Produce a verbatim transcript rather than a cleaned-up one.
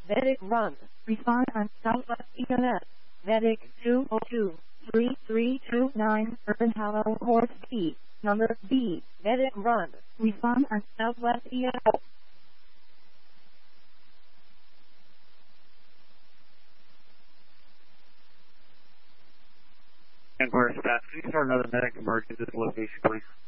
Medic run. Respond on Southwest E M S. Medic two oh two, three three two nine, Urban Hollow, Horse B. Number B. Medic run. Respond on Southwest E M S. And for staff, can you start another medic emergency at this location, please?